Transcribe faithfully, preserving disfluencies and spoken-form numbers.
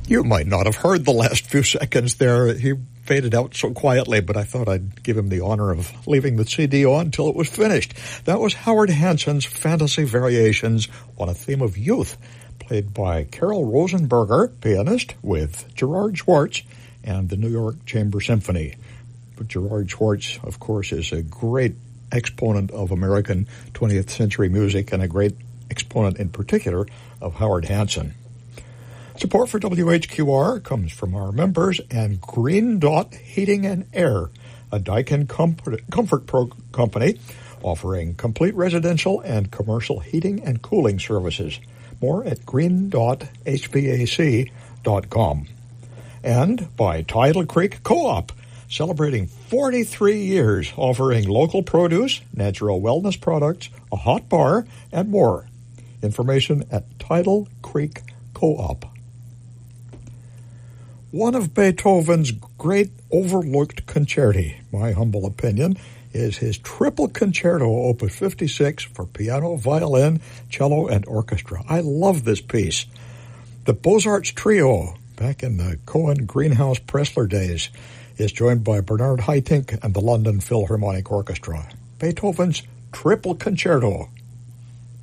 You might not have heard the last few seconds there. He faded out so quietly, but I thought I'd give him the honor of leaving the C D on until it was finished. That was Howard Hanson's Fantasy Variations on a theme of youth, played by Carol Rosenberger, pianist, with Gerard Schwartz and the New York Chamber Symphony. But Gerard Schwartz, of course, is a great exponent of American twentieth century music and a great exponent in particular of Howard Hanson. Support for W H Q R comes from our members and Green Dot Heating and Air, a Daikin comfort, comfort pro company offering complete residential and commercial heating and cooling services. More at green dot h v a c dot com. And by Tidal Creek Co-op, celebrating forty-three years offering local produce, natural wellness products, a hot bar, and more. Information at Tidal Creek Co-op. One of Beethoven's great overlooked concerti, my humble opinion, is his Triple Concerto, Opus fifty-six, for piano, violin, cello, and orchestra. I love this piece. The Beaux-Arts Trio, back in the Cohen-Greenhouse-Pressler days, is joined by Bernard Haitink and the London Philharmonic Orchestra. Beethoven's Triple Concerto.